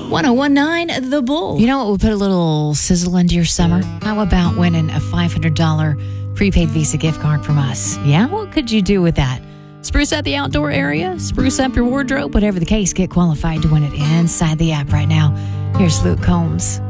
1019 The Bull. You know what would put a little sizzle into your summer? How about winning a $500 prepaid Visa gift card from us? Yeah, what could you do with that? Spruce up the outdoor area, spruce up your wardrobe, whatever the case, get qualified to win it inside the app right now. Here's Luke Combs.